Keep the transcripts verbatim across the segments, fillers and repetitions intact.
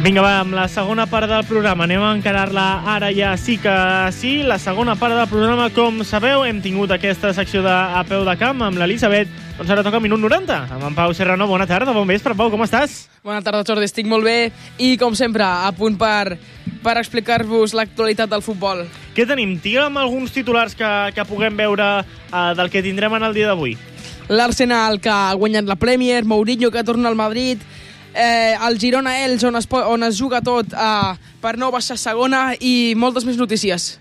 Vinga, va, amb la segona part del programa. Anem a encarar-la ara ja sí que sí. La segona part del programa, com sabeu, hem tingut aquesta secció de A Peu de Camp amb l'Elisabet. Doncs ara toca minut noranta. Amb en Pau Serrano, bona tarda, bon vespre. Pau, com estàs? Bona tarda, Jordi, estic molt bé i, com sempre, a punt per, per explicar-vos l'actualitat del futbol. Què tenim? Digue'm alguns titulars que, que puguem veure uh, del que tindrem en el dia d'avui. L'Arsenal, que ha guanyat la Premier, Mourinho, que torna al Madrid, eh, el Girona Elx, on es, on es juga tot eh, per no baixar segona, i moltes més notícies.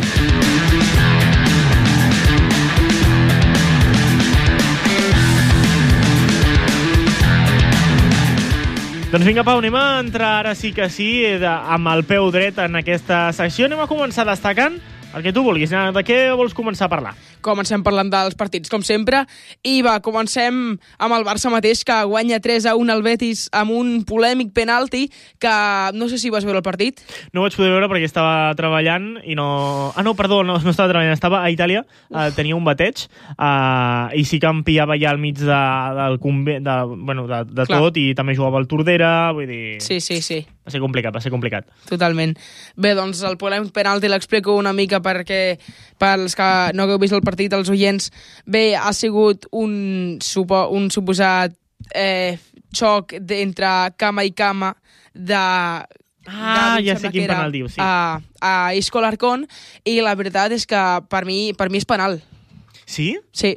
Doncs vinga, Pau, anem a entrar ara sí que sí, de, amb el peu dret en aquesta secció. Anem a començar destacant el que tu vulguis. De què vols començar a parlar? Comencem parlant dels partits, com sempre, i va, comencem amb el Barça mateix, que guanya tres a un al Betis amb un polèmic penalti, que no sé si vas veure el partit. No ho vaig poder veure perquè estava treballant i no... Ah, no, perdó, no, no estava treballant, estava a Itàlia, uh, tenia un bateig, uh, i sí que em pillava ja al mig de, del convent, de, bueno, de, de tot, i també jugava al Tordera, vull dir... Sí, sí, sí. Va ser complicat, va ser complicat. Totalment. Bé, doncs el polèmic penalti l'explico una mica perquè, pels que no hagueu vist el partit, els oients, bé, ha sigut un, supo, un suposat eh, xoc entre cama i cama de... Ah, Gavi, ja sé quin penal diu, sí. A, a Isco Alarcón, i la veritat és que per mi, per mi és penal. Sí? Sí.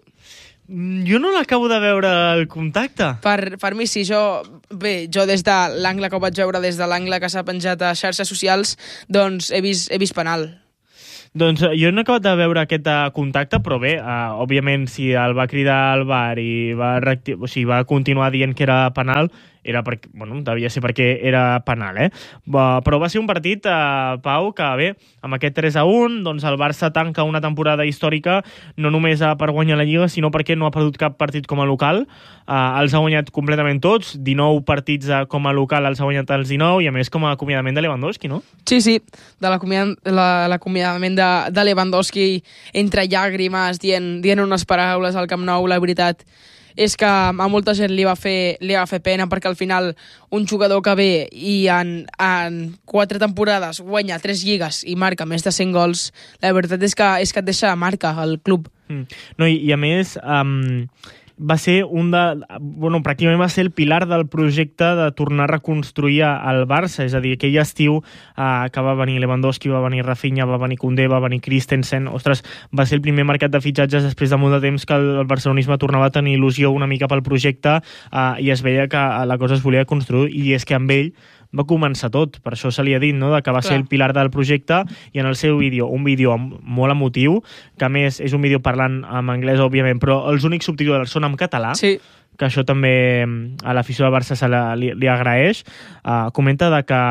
Jo no l'acabo de veure el contacte. Per, per mi sí, jo... Bé, jo des de l'angle que ho vaig veure, des de l'angle que s'ha penjat a xarxes socials, doncs he vist, he vist penal. Doncs jo no he acabat de veure aquest contacte, però bé, uh, òbviament, si el va cridar al V A R i va, reacti... o sigui, va continuar dient que era penal, era perquè, bueno, devia ser perquè era penal, eh? Va, però va ser un partit, eh, Pau, que bé, amb aquest tres a un, doncs el Barça tanca una temporada històrica, no només per guanyar la Lliga, sinó perquè no ha perdut cap partit com a local. Eh, els ha guanyat completament tots, dinou partits com a local els ha guanyat els dinou, i a més com a acomiadament de Lewandowski, no? Sí, sí, de l'acomiadament de, de Lewandowski, entre llàgrimes, dient, dient unes paraules al Camp Nou, la veritat és que a molta gent li va fer, li va fer pena, perquè al final un jugador que ve i en, en quatre temporades guanya tres lligues i marca més de cent gols, la veritat és que, és que et deixa marca al club. Mm. No, i, i a més... Um... va ser un de... Bueno, pràcticament va ser el pilar del projecte de tornar a reconstruir el Barça, és a dir, aquell estiu eh, que va venir Lewandowski, va venir Rafinha, va venir Koundé, va venir Christensen, ostres, va ser el primer mercat de fitxatges després de molt de temps que el barcelonisme tornava a tenir il·lusió una mica pel projecte, eh, i es veia que la cosa es volia construir, i és que amb ell va començar tot, per això se li ha dit, no?, de que va Clar. ser el pilar del projecte, i en el seu vídeo, un vídeo molt emotiu, que a més és un vídeo parlant en anglès, òbviament, però els únics subtítols són en català, sí. que això també a l'afició del Barça se la, li, li agraeix. Uh, comenta de que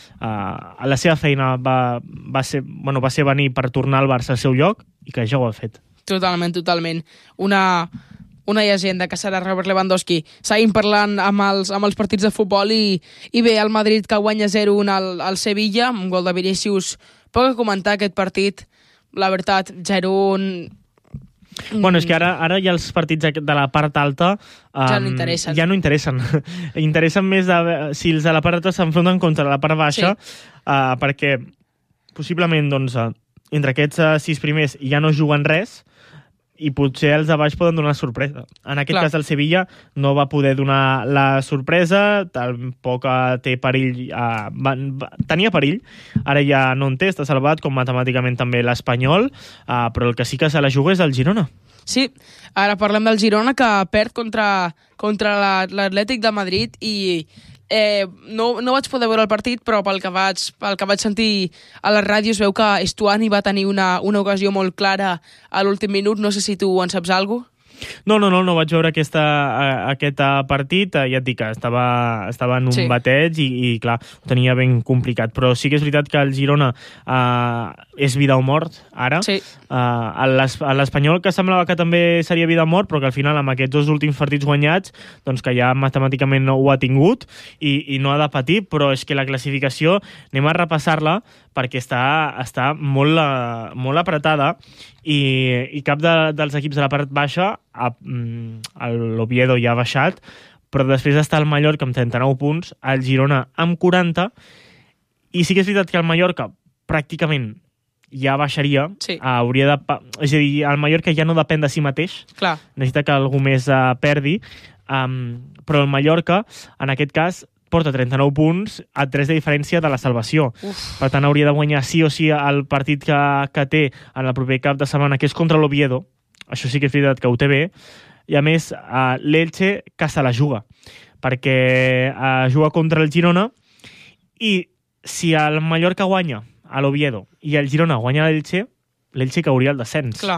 uh, la seva feina va, va, ser, bueno, va ser venir per tornar al Barça al seu lloc, i que ja ho ha fet. Totalment, totalment. Una... una llegenda que serà Robert Lewandowski. Seguim parlant amb els, amb els partits de futbol i, i bé, el Madrid que guanya zero a un al, al Sevilla, amb un gol de Vinícius. Poc a comentar aquest partit, la veritat, zero a un... Bueno, és que ara, ara ja els partits de la part alta um, ja no interessen. Ja no interessen. Interessen més de, si els de la part alta s'enfronten contra la part baixa, sí. uh, perquè possiblement doncs, uh, entre aquests uh, sis primers ja no juguen res, i potser els de baix poden donar sorpresa. En aquest Clar. cas el Sevilla no va poder donar la sorpresa, tampoc té perill, eh, va, va, tenia perill, ara ja no en té, està salvat, com matemàticament també l'Espanyol, eh, però el que sí que se la juga és el Girona. Sí, ara parlem del Girona, que perd contra, contra l'Atlètic de Madrid, i Eh, no, no vaig poder veure el partit, però pel que vaig, pel que vaig sentir a les ràdios veu que Estuani va tenir una, una ocasió molt clara a l'últim minut. No sé si tu en saps alguna cosa. No, no, no, no vaig veure aquesta, aquest partit, ja et dic que estava, estava en un sí. bateig i, i clar, ho tenia ben complicat, però sí que és veritat que el Girona uh, és vida o mort ara, sí. uh, l'Espanyol que semblava que també seria vida o mort, però que al final amb aquests dos últims partits guanyats, doncs que ja matemàticament no ho ha tingut i, i no ha de patir, però és que la classificació anem a repassar-la perquè està, està molt, uh, molt apretada i, i cap de, dels equips de la part baixa, l'Oviedo ja ha baixat, però després està el Mallorca amb trenta-nou punts, el Girona amb quaranta, i sí que és veritat que el Mallorca pràcticament ja baixaria, sí. hauria de... És a dir, el Mallorca ja no depèn de si mateix, clar. Necessita que algú més uh, perdi, um, però el Mallorca, en aquest cas, porta trenta-nou punts a tres de diferència de la salvació. Uf. Per tant, hauria de guanyar sí o sí el partit que, que té en el proper cap de setmana, que és contra l'Oviedo. Això sí que és veritat que ho té bé. I a més, uh, l'Elche que se la juga, perquè uh, juga contra el Girona, i si el Mallorca guanya a l'Oviedo i el Girona guanya l'Elche, l'Elche cauria el descens. Clar.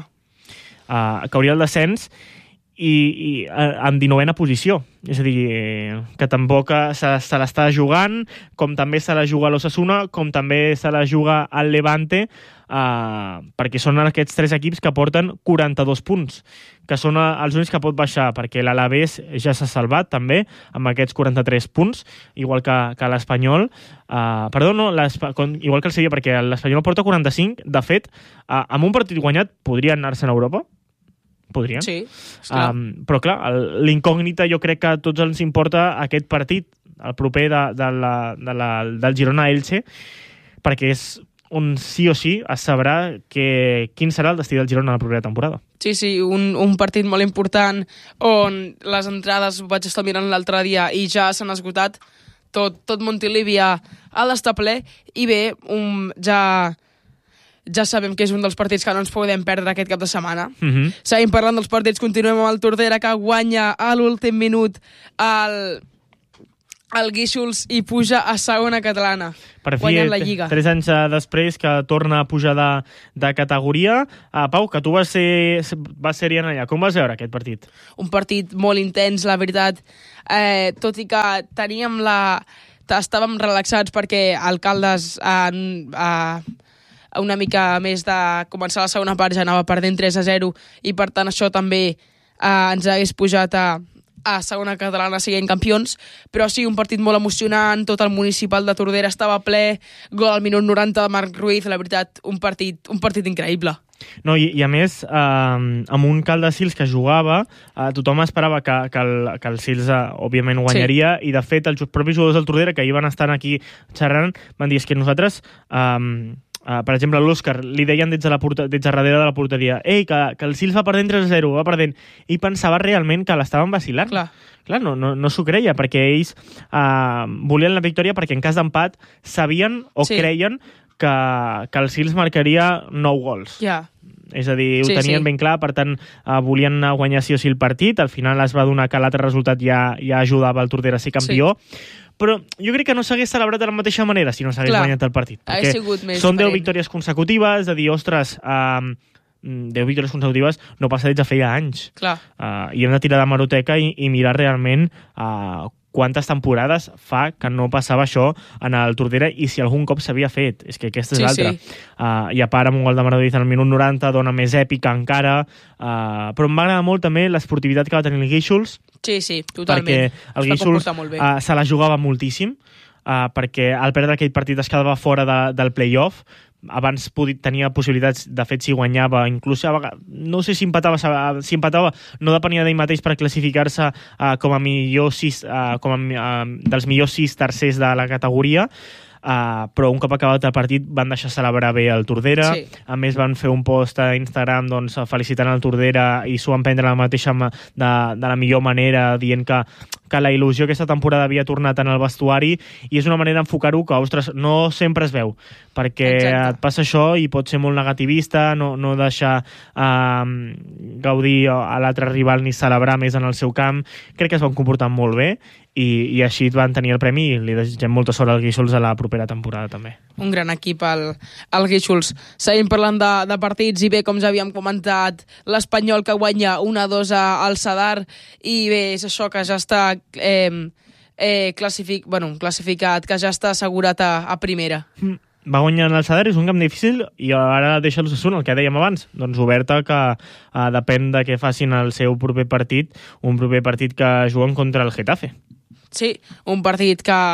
Uh, cauria el descens i, i uh, en dinovena posició. És a dir, eh, que tampoc se, se l'està jugant, com també se la juga l'Osasuna, com també se la juga el Levante, uh, perquè són aquests tres equips que porten quaranta-dos punts, que són els únics que pot baixar, perquè l'Alavés ja s'ha salvat també, amb aquests quaranta-tres punts, igual que, que l'Espanyol. Uh, perdó, no, igual que el Sevilla, perquè l'Espanyol porta quaranta-cinc. De fet, uh, amb un partit guanyat podrien anar-se'n a Europa. Podrien. Sí, esclar. Um, però clar, l'incògnita jo crec que a tots ens importa aquest partit, el proper de, de la, de la, del Girona-Elche, perquè és on sí o sí es sabrà que, quin serà el destí del Girona la propera temporada. Sí, sí, un, un partit molt important on les entrades, vaig estar mirant l'altre dia i ja s'han esgotat, tot, tot Montilivi ha d'estar ple, i bé, un, ja... ja sabem que és un dels partits que no ens podem perdre aquest cap de setmana. Mm-hmm. Seguim parlant dels partits, continuem amb el Tordera, que guanya a l'últim minut el, el Guíxols i puja a segona catalana. Per fi, guanyant la Lliga. Tres anys després que torna a pujar de, de categoria. Uh, Pau, que tu vas ser, vas ser allà. Com vas veure aquest partit? Un partit molt intens, la veritat. Eh, tot i que teníem la... estàvem relaxats perquè Alcaldes... Eh, eh, una mica més de començar la segona part ja anava perdent tres a zero, i per tant això també eh, ens hagués pujat a, a segona catalana siguent campions, però sí, un partit molt emocionant, tot el municipal de Tordera estava ple, gol al minut noranta de Marc Ruiz, la veritat, un partit, un partit increïble. No, i, i a més, eh, amb un Caldesils que jugava, eh, tothom esperava que, que, el, que el Sils, eh, òbviament, guanyaria, sí. I de fet els propis jugadors del Tordera que hi van estar aquí xerrant van dir és que nosaltres... Eh, Uh, per exemple, l'Òscar li deien des de, la porta, des de darrere de la porteria ei, que, que el Sils va perdent tres a zero, va perdent, i pensava realment que l'estaven vacilant. Clar. Clar, no, no, no s'ho creia, perquè ells uh, volien la victòria perquè en cas d'empat sabien o sí. creien que, que el Sils marcaria nou gols. Ja. És a dir, ho sí, tenien sí. ben clar, per tant, uh, volien guanyar sí o sí el partit, al final es va donar que l'altre resultat ja, ja ajudava el Tordera a ser campió, sí. Però jo crec que no s'hagués celebrat de la mateixa manera si no s'hagués guanyat el partit. Perquè són deu victòries consecutives, de dir, ostres, um, deu victòries consecutives no passa des de feia anys. Clar. Uh, I hem de tirar de hemeroteca i, i mirar realment uh, quantes temporades fa que no passava això en el Tordera i si algun cop s'havia fet. És que aquesta és sí, l'altra. Sí. Uh, I a part, amb un gol de Maradona al minut noranta, dona més èpica encara. Uh, però em va agradar molt també l'esportivitat que va tenir el Guíxols. Sí, sí, totalment. Perquè el Guíxols uh, se la jugava moltíssim, uh, perquè al perdre aquell partit es quedava fora de, del play-off. Abans podia, tenia possibilitats, de fet, si guanyava, inclús, no sé si empatava, si empatava no depenia d'ell mateix per classificar-se uh, com a millor sis, uh, com a, uh, dels millors sis tercers de la categoria. Uh, però un cop acabat el partit van deixar celebrar bé el Tordera, sí. A més van fer un post a Instagram doncs, felicitant el Tordera i s'ho van prendre la mateixa de, de la millor manera, dient que, que la il·lusió aquesta temporada havia tornat en el vestuari, i és una manera d'enfocar-ho que, ostres, no sempre es veu, perquè Exacte. Et passa això i pot ser molt negativista, no, no deixar uh, gaudir a l'altre rival ni celebrar més en el seu camp. Crec que es van comportar molt bé i, i així van tenir el premi i li desitgem molta sort al Guíxols a la propera temporada també. Un gran equip el, el Guíxols. Seguim parlant de, de partits i bé, com ja havíem comentat, l'Espanyol que guanya un a dos al Sadar, i bé, és això que ja està eh, eh, classific, bueno, classificat, que ja està assegurat a, a primera. Mm. Va guanyar el Sadar, és un camp difícil, i ara deixa l'Osasuna, el que dèiem abans, doncs oberta, que uh, depèn de què facin el seu proper partit, un proper partit que juguen contra el Getafe. Sí, un partit que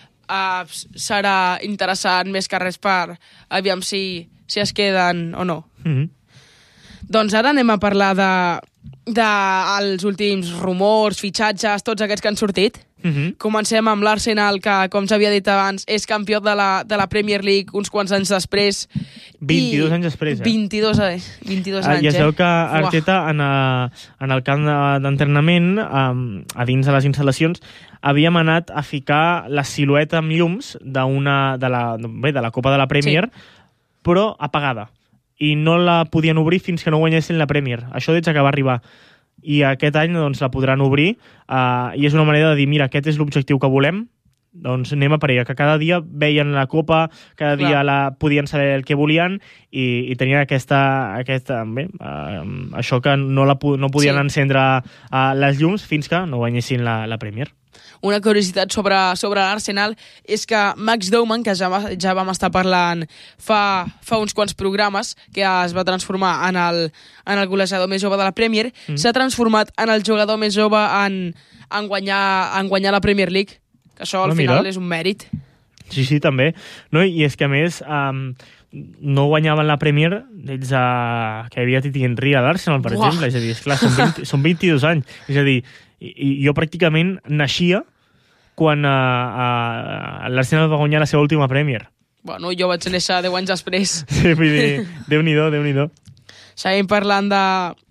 uh, serà interessant més que res per aviam si, si es queden o no. Mm-hmm. Doncs ara anem a parlar de, dels últims rumors, fitxatges, tots aquests que han sortit. Uh-huh. Comencem amb l'Arsenal, que, com ja havia dit abans, és campió de la, de la Premier League uns quants anys després. vint-i-dos anys després, eh? vint-i-dos, vint-i-dos ah, anys, ja sabeu eh? que Arteta, en, a, en el camp d'entrenament, um, a dins de les instal·lacions, havíem anat a ficar la silueta amb llums d'una de la, bé, de la Copa de la Premier, sí. però apagada. I no la podien obrir fins que no guanyessin la Premier. Això des que va arribar. I aquest any doncs, la podran obrir uh, i és una manera de dir, mira, aquest és l'objectiu que volem, doncs anem a per ella, que cada dia veien la Copa, cada Clar. dia la, podien saber el que volien i, i tenien aquesta, aquesta bé, uh, això que no, la, no podien sí. encendre uh, les llums fins que no guanyessin la, la Premier. Una curiositat sobre, sobre l'Arsenal és que Max Dowman, que ja, ja vam estar parlant fa, fa uns quants programes, que es va transformar en el, en el golejador més jove de la Premier, mm. s'ha transformat en el jugador més jove en, en, guanyar, en guanyar la Premier League, que això al no, final mira. és un mèrit. Sí, sí, també. No, i és que a més um, no guanyaven la Premier des de que hi havia Titi Henry a l'Arsenal, per Uah. exemple. És a dir, esclar, són, vint, són vint-i-dos anys. És a dir, i, i jo pràcticament naixia quan uh, uh, l'Arsenal va guanyar la seva última Premier. Bueno, jo vaig néixer deu anys després. Sí, vull dir, Déu-n'hi-do, Déu-n'hi-do. Seguim parlant de,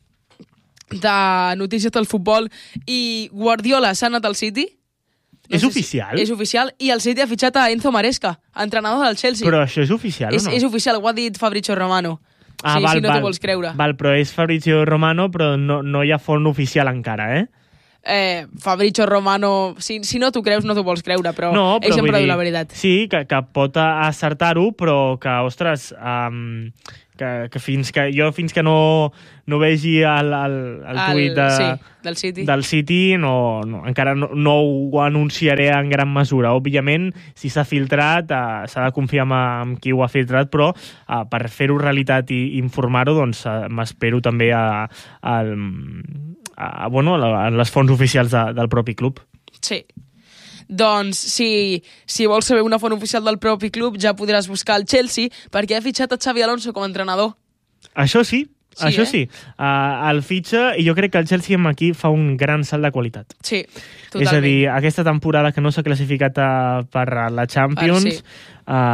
de notícies del futbol i Guardiola s'ha anat al City. No és oficial? Si és oficial, i el City ha fitxat a Enzo Maresca, entrenador del Chelsea. Però això és oficial és, o no? És oficial, ho ha dit Fabrizio Romano. Ah, sí, val, si no val, t'ho vols creure. Val, però és Fabrizio Romano, però no, no hi ha font oficial encara, eh? Eh, Fabrizio Romano, si, si no t'ho creus, no t'ho vols creure, però, no, però ell sempre diu la veritat. Sí, que, que pot acertar-ho, però que, ostres, um, que, que fins que jo fins que no, no vegi el, el, el tuit de, sí, del City, del City no, no, encara no, no ho anunciaré en gran mesura. Òbviament, si s'ha filtrat, uh, s'ha de confiar en, en qui ho ha filtrat, però uh, per fer-ho realitat i informar-ho, doncs uh, m'espero també a, a, a, bueno, a les fonts oficials de, del propi club. Sí. Doncs, si, si vols saber una font oficial del propi club, ja podràs buscar el Chelsea, perquè ha fitxat a Xavi Alonso com a entrenador. Això sí, sí això eh? sí. Uh, el fitxa, i jo crec que el Chelsea aquí fa un gran salt de qualitat. Sí, totalment. És a dir, aquesta temporada que no s'ha classificat a, per la Champions, per, sí.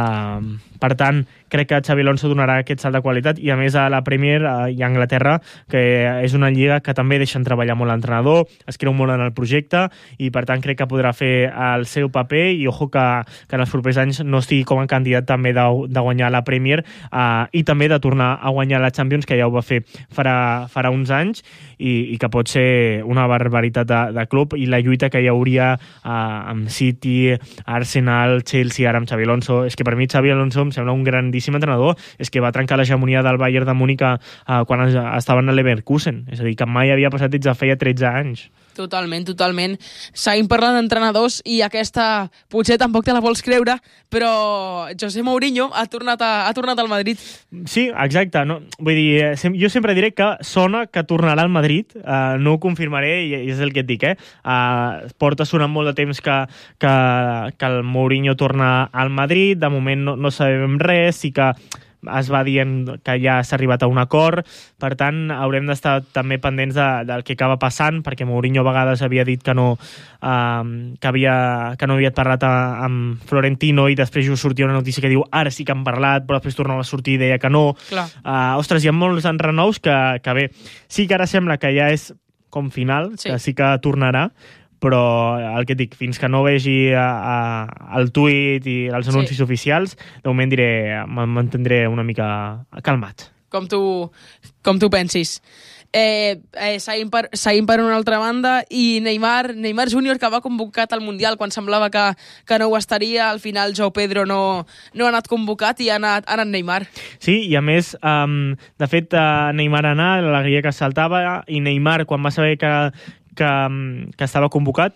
uh, per tant, crec que Xavi Alonso donarà aquest salt de qualitat, i a més a la Premier uh, i a Anglaterra, que és una lliga que també deixen treballar molt l'entrenador, es creu molt en el projecte, i per tant crec que podrà fer el seu paper, i ojo que, que en els propers anys no estigui com a candidat també de, de guanyar la Premier uh, i també de tornar a guanyar la Champions, que ja ho va fer farà, farà uns anys, i, i que pot ser una barbaritat de, de club, i la lluita que hi hauria uh, amb City, Arsenal, Chelsea, ara amb Xavi Alonso. És que per mi Xavi Alonso em sembla un grandíssim entrenador, és que va trencar l'hegemonia del Bayern de Múnich uh, quan estaven a l'Leverkusen, és a dir, que mai havia passat des de feia tretze anys. Totalment, totalment. Seguim parlant d'entrenadors i aquesta potser tampoc te la vols creure, però José Mourinho ha tornat, a, ha tornat al Madrid. Sí, exacte. No? Vull dir, jo sempre diré que sona que tornarà al Madrid, uh, no ho confirmaré i és el que et dic, eh? Uh, porta sonant molt de temps que, que, que el Mourinho torna al Madrid, de moment no, no sabem res, i que es va dient que ja s'ha arribat a un acord, per tant haurem d'estar també pendents de, del que acaba passant, perquè Mourinho a vegades havia dit que no, um, que, havia, que no havia parlat a, amb Florentino, i després jo sortia una notícia que diu ara sí que han parlat, però després tornava a sortir i deia que no. Uh, ostres, hi ha molts enrenous que, que bé, sí que ara sembla que ja és com final, sí. que sí que tornarà, però el que et dic, fins que no vegi a, a, el tuit i els anuncis sí. oficials, de moment diré, mantindré una mica calmat. Com tu, com tu pensis. Eh, eh, seguim, per, seguim per una altra banda, i Neymar, Neymar júnior, que va convocat al Mundial quan semblava que, que no ho estaria, al final João Pedro no, no ha anat convocat i ha anat, ha anat Neymar. Sí, i a més, um, de fet, uh, Neymar anà, l'alegria que saltava, i Neymar, quan va saber que que, que estava convocat,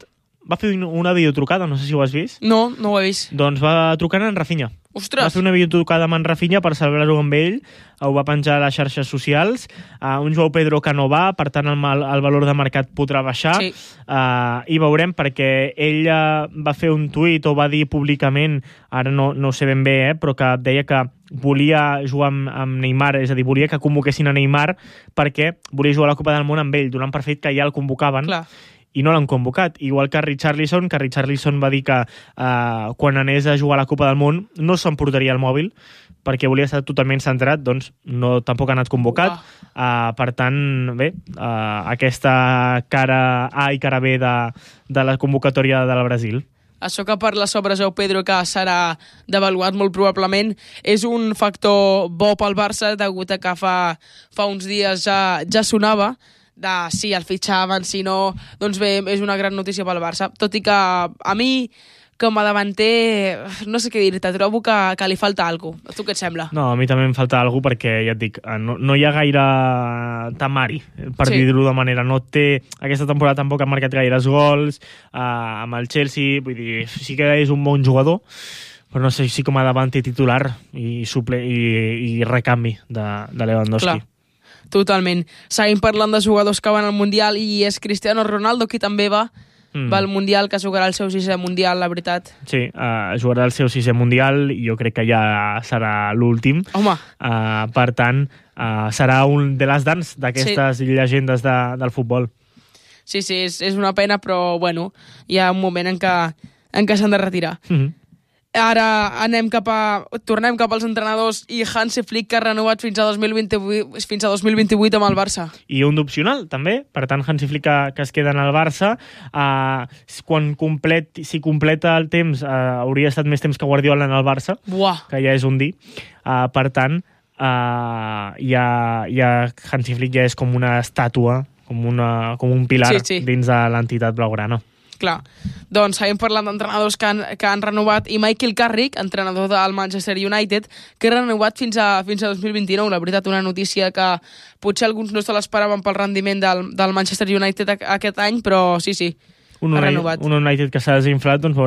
va fer una videotrucada, no sé si ho has vist. No, no ho he vist. Doncs va trucant en Rafinha. Ostres! Va fer una videotrucada amb en Rafinha per celebrar-ho amb ell, ho va penjar a les xarxes socials, uh, un Joao Pedro que no va, per tant el, el valor de mercat podrà baixar, sí. uh, i veurem, perquè ell uh, va fer un tuit o va dir públicament, ara no, no ho sé ben bé, eh, però que deia que volia jugar amb, amb Neymar, és a dir, volia que convoquessin a Neymar perquè volia jugar a la Copa del Món amb ell, donant per fet que ja el convocaven. Clar. I no l'han convocat. Igual que Richarlison, que Richarlison va dir que uh, quan anés a jugar a la Copa del Món no s'emportaria el mòbil, perquè volia estar totalment centrat, doncs no, tampoc ha anat convocat. Uh, per tant, bé, uh, aquesta cara A i cara B de, de la convocatòria de la Brasil. Això que parla sobre Joao Pedro, que serà devaluat molt probablement, és un factor bo pel Barça, degut a que fa, fa uns dies ja, ja sonava, de si el fitxaven, si no, doncs bé, és una gran notícia pel Barça. Tot i que a mi, com a davanter, no sé què dir-te, trobo que, que li falta alguna cosa. A tu què et sembla? No, a mi també em falta alguna cosa perquè, ja et dic, no, no hi ha gaire tamari, per sí. dir-ho de manera. No té, aquesta temporada tampoc ha marcat gaires gols, uh, amb el Chelsea, vull dir, sí que és un bon jugador, però no sé si com a davanter titular i, suple, i, i recanvi de, de Lewandowski. Clar. Totalment. Seguim parlant de jugadors que van al Mundial i és Cristiano Ronaldo qui també va, mm. va al Mundial, que jugarà el seu sisè Mundial, la veritat. Sí, uh, jugarà el seu sisè Mundial i jo crec que ja serà l'últim. Home! Uh, per tant, uh, serà un de les dans d'aquestes sí. llegendes de, del futbol. Sí, sí, és, és una pena, però bueno, hi ha un moment en què, en què s'han de retirar. Mm-hmm. Ara anem cap a, tornem cap als entrenadors i Hansi Flick, que ha renovat fins a dos mil vint-i-vuit, fins a dos mil vint-i-vuit amb el Barça. I un d'opcional, també. Per tant, Hansi Flick que, que es queda en el Barça. Uh, quan complet, si completa el temps, uh, hauria estat més temps que Guardiola en el Barça, Buah. que ja és un dir. Uh, per tant, uh, ja, ja Hansi Flick ja és com una estàtua, com, una, com un pilar sí, sí. dins de l'entitat blaugrana. Clar, doncs seguim parlant d'entrenadors que han, que han renovat, i Michael Carrick, entrenador del Manchester United, que ha renovat fins a, fins a dos mil vint-i-nou. La veritat, una notícia que potser alguns no se l'esperaven pel rendiment del, del Manchester United aquest any, però sí, sí, un ha renovat. Un United que s'ha desinflat, doncs